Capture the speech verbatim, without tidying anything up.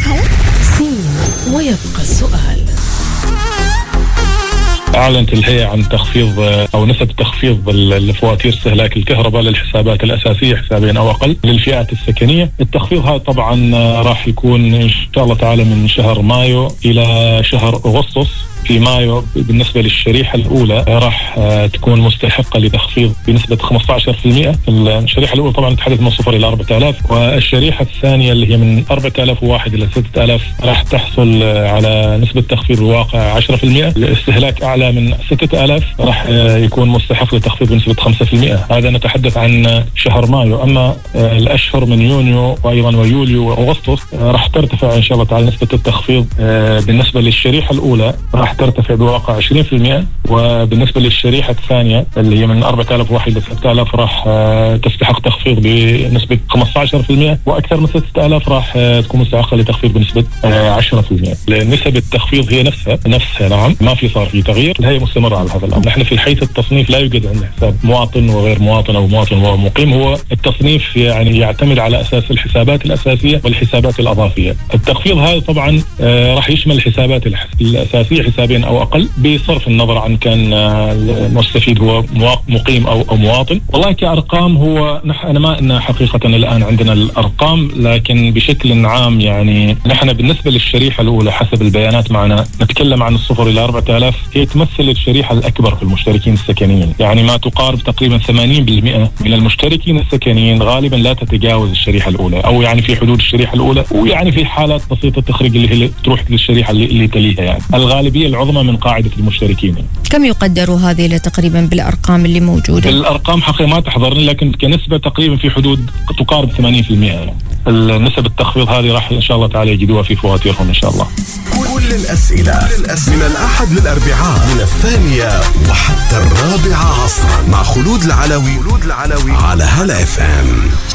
سين ويبقى السؤال. أعلنت الهيئة عن تخفيض أو نسب تخفيض الفواتير استهلاك الكهرباء للحسابات الأساسية حسابين أو أقل للفئات السكنية. التخفيض هذا طبعا راح يكون إن شاء الله تعالى من شهر مايو إلى شهر أغسطس. في مايو بالنسبة للشريحة الأولى راح تكون مستحقة لتخفيض بنسبة خمسة عشر بالمئة. الشريحة الأولى طبعا تتحدث من صفر إلى أربعة آلاف، والشريحة الثانية اللي هي من أربعة آلاف وواحد إلى ستة آلاف راح تحصل على نسبة تخفيض الواقع عشرة بالمئة. الاستهلاك أعلى من ستة آلاف راح يكون مستحق لتخفيض بنسبة خمسة بالمئة. هذا نتحدث عن شهر مايو. أما الأشهر من يونيو وأيضا ويوليو وأغسطس راح ترتفع إن شاء الله تعالى نسبة التخفيض بالنسبة للشريحة الأولى راح ترتفع بواقع عشرين بالمئة، وبالنسبة للشريحة الثانية اللي هي من أربعة آلاف وواحد إلى ستة آلاف راح تستحق تخفيض بنسبة خمسة عشر بالمئة، وأكثر من ستة آلاف راح تكون مستحقة لتخفيض بنسبة عشرة بالمئة. نسب التخفيض هي نفسها نفسها نعم، ما في صار في تغيير. الهيئة مستمرة على هذا الأمر. نحن في حيث التصنيف لا يوجد عندنا حساب مواطن وغير مواطن أو مواطن ومقيم. هو التصنيف يعني يعتمد على أساس الحسابات الأساسية والحسابات الأضافية. التخفيض هذا طبعا راح يشمل الحسابات الأساسية حسابين أو أقل، بصرف النظر عن كان المستفيد هو مقيم أو أو مواطن. والله كأرقام هو نح أنا ما أن حقيقة الآن عندنا الأرقام، لكن بشكل عام يعني نحن بالنسبة للشريحة الأولى حسب البيانات معنا نتكلم عن الصفر إلى أربعة آلاف، هي تمثل الشريحة الأكبر في المشتركين السكنيين. يعني ما تقارب تقريبا ثمانين بالمئة من المشتركين السكنيين غالبا لا تتجاوز الشريحة الأولى، أو يعني في حدود الشريحة الأولى، ويعني في حالات بسيطة تخرج اللي هي تروح للشريحة اللي, اللي تليها. يعني الغالبية العظمى من قاعدة المشتركين. كم يقدر هذه تقريبا بالأرقام اللي موجودة؟ الأرقام حقيقة ما تحضرني، لكن كنسبة تقريبا في حدود تقارب ثمانين بالمئة. يعني النسب التخفيض هذه راح إن شاء الله تعالى يجدوها في فواتيرهم إن شاء الله. كل الأسئلة من الأحد للأربعاء من الثانية وحتى الرابعة عصرا مع خلود العلوي على هلا اف ام.